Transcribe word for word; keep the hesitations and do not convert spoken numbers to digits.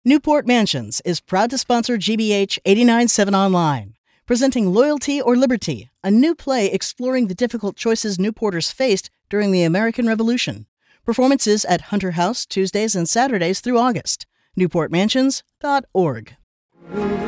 Newport Mansions is proud to sponsor G B H eighty-nine point seven Online, presenting Loyalty or Liberty, a new play exploring the difficult choices Newporters faced during the American Revolution. Performances at Hunter House Tuesdays and Saturdays through August. newport mansions dot org.